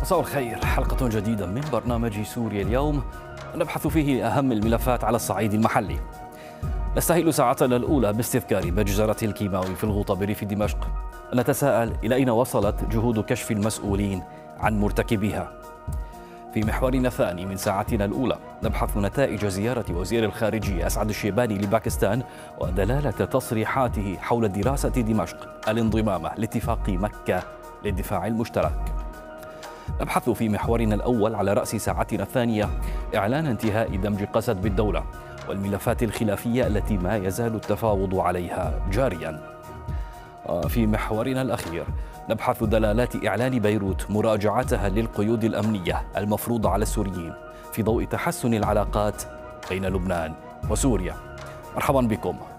مساء الخير، حلقة جديدة من برنامج سوريا اليوم نبحث فيه أهم الملفات على الصعيد المحلي. نستهل ساعتنا الأولى باستذكار مجزرة الكيماوي في الغوطة بريف دمشق. نتساءل إلى أين وصلت جهود كشف المسؤولين عن مرتكبيها. في محورنا الثاني من ساعتنا الأولى نبحث نتائج زيارة وزير الخارجية أسعد الشيباني لباكستان ودلالة تصريحاته حول دراسة دمشق الانضمام لاتفاق مكة للدفاع المشترك. نبحث في محورنا الأول على رأس ساعتنا الثانية إعلان انتهاء دمج قسد بالدولة والملفات الخلافية التي ما يزال التفاوض عليها جاريا. في محورنا الأخير نبحث دلالات إعلان بيروت مراجعتها للقيود الأمنية المفروضة على السوريين في ضوء تحسن العلاقات بين لبنان وسوريا. مرحبا بكم.